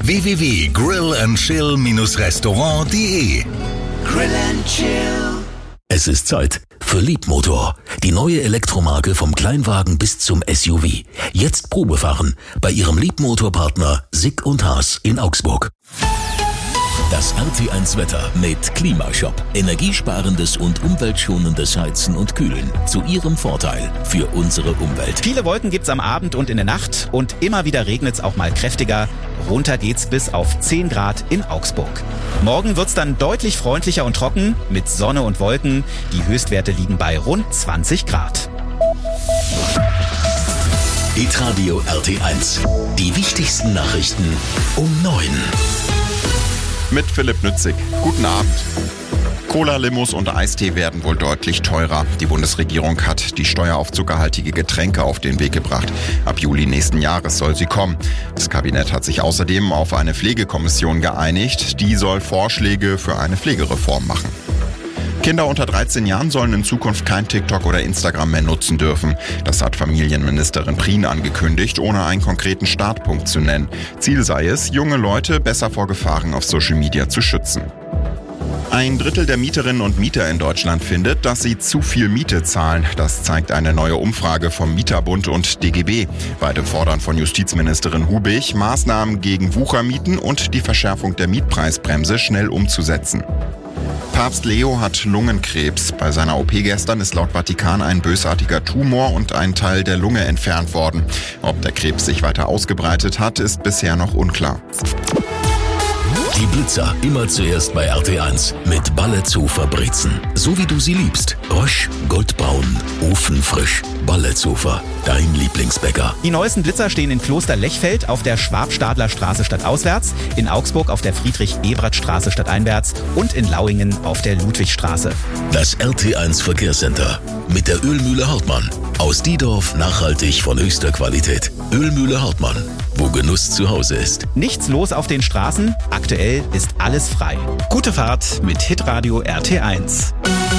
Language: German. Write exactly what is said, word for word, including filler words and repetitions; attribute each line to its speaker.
Speaker 1: w w w punkt grill and chill restaurant punkt de.
Speaker 2: Grill and Chill.
Speaker 3: Es ist Zeit für Liebmotor. Die neue Elektromarke vom Kleinwagen bis zum S U V. Jetzt Probefahren bei Ihrem Liebmotorpartner Sick und Haas in Augsburg. Das R T eins Wetter mit Klimashop. Energiesparendes und umweltschonendes Heizen und Kühlen. Zu Ihrem Vorteil für unsere Umwelt.
Speaker 4: Viele Wolken gibt's am Abend und in der Nacht und immer wieder regnet's auch mal kräftiger. Runter geht's bis auf zehn Grad in Augsburg. Morgen wird's dann deutlich freundlicher und trocken mit Sonne und Wolken. Die Höchstwerte liegen bei rund zwanzig Grad.
Speaker 3: Hitradio R T eins. Die wichtigsten Nachrichten um neun.
Speaker 5: Mit Philipp Nützig. Guten Abend. Cola-Limos und Eistee werden wohl deutlich teurer. Die Bundesregierung hat die Steuer auf zuckerhaltige Getränke auf den Weg gebracht. Ab Juli nächsten Jahres soll sie kommen. Das Kabinett hat sich außerdem auf eine Pflegekommission geeinigt. Die soll Vorschläge für eine Pflegereform machen. Kinder unter dreizehn Jahren sollen in Zukunft kein TikTok oder Instagram mehr nutzen dürfen. Das hat Familienministerin Prien angekündigt, ohne einen konkreten Startpunkt zu nennen. Ziel sei es, junge Leute besser vor Gefahren auf Social Media zu schützen. Ein Drittel der Mieterinnen und Mieter in Deutschland findet, dass sie zu viel Miete zahlen. Das zeigt eine neue Umfrage vom Mieterbund und D G B. Beide fordern von Justizministerin Hubig, Maßnahmen gegen Wuchermieten und die Verschärfung der Mietpreisbremse schnell umzusetzen. Papst Leo hat Lungenkrebs. Bei seiner O P gestern ist laut Vatikan ein bösartiger Tumor und ein Teil der Lunge entfernt worden. Ob der Krebs sich weiter ausgebreitet hat, ist bisher noch unklar.
Speaker 3: Die Blitzer immer zuerst bei R T eins mit Balletzofer Brezen. So wie du sie liebst. Rösch, goldbraun, ofenfrisch. Balletzofer, dein Lieblingsbäcker.
Speaker 4: Die neuesten Blitzer stehen in Kloster Lechfeld auf der Schwabstadler Straße stadtauswärts, in Augsburg auf der Friedrich-Ebert-Straße stadteinwärts und in Lauingen auf der Ludwigstraße.
Speaker 3: Das R T eins Verkehrscenter mit der Ölmühle Hartmann. Aus Diedorf nachhaltig von höchster Qualität. Ölmühle Hartmann, wo Genuss zu Hause ist.
Speaker 4: Nichts los auf den Straßen, aktuell ist alles frei.
Speaker 6: Gute Fahrt mit Hitradio R T eins.